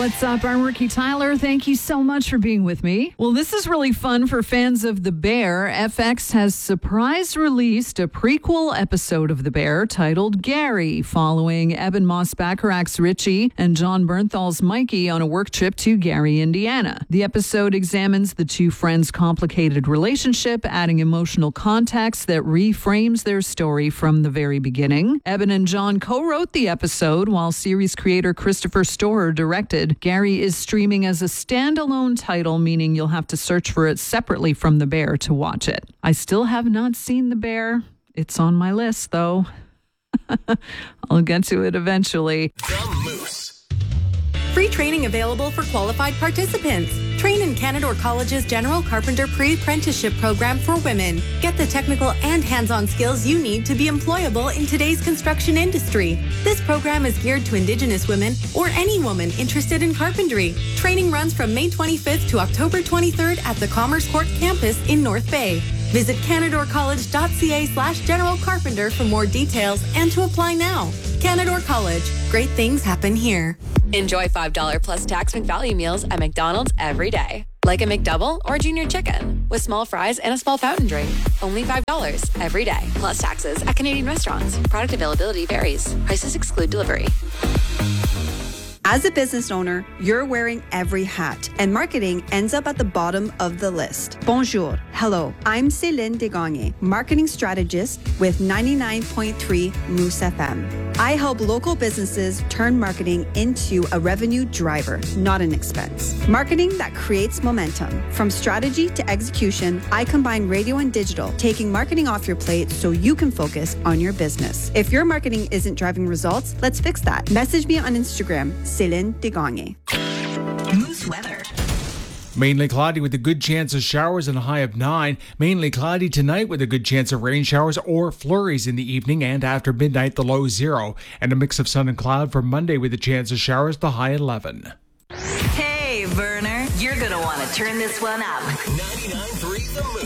What's up? I'm Ricky Tyler. Thank you so much for being with me. Well, this is really fun for fans of The Bear. FX has surprise released a prequel episode of The Bear titled Gary, following Eben Moss-Bacharach's Richie and John Bernthal's Mikey on a work trip to Gary, Indiana. The episode examines the two friends' complicated relationship, adding emotional context that reframes their story from the very beginning. Eben and John co-wrote the episode, while series creator Christopher Storer directed. Gary is streaming as a standalone title, meaning you'll have to search for it separately from The Bear to watch it. I still have not seen The Bear. It's on my list, though. I'll get to it eventually. The Moose. Free training available for qualified participants. Train in Canadore College's General Carpenter Pre-Apprenticeship Program for women. Get the technical and hands-on skills you need to be employable in today's construction industry. This program is geared to Indigenous women or any woman interested in carpentry. Training runs from May 25th to October 23rd at the Commerce Court campus in North Bay. Visit canadorecollege.ca/General Carpenter for more details and to apply now. Canadore College. Great things happen here. Enjoy $5 plus tax McValue meals at McDonald's every day. Like a McDouble or Junior Chicken with small fries and a small fountain drink. Only $5 every day plus taxes at Canadian restaurants. Product availability varies. Prices exclude delivery. As a business owner, you're wearing every hat, and marketing ends up at the bottom of the list. Bonjour. Hello. I'm Céline Desgagne, marketing strategist with 99.3 Moose FM. I help local businesses turn marketing into a revenue driver, not an expense. Marketing that creates momentum. From strategy to execution, I combine radio and digital, taking marketing off your plate so you can focus on your business. If your marketing isn't driving results, let's fix that. Message me on Instagram, Céline Desgagne. Moose weather. Mainly cloudy with a good chance of showers and a high of 9. Mainly cloudy tonight with a good chance of rain showers or flurries in the evening, and after midnight the low 0. And a mix of sun and cloud for Monday with a chance of showers, the high 11. Hey, Werner, you're going to want to turn this one up. 99.3 The Moose.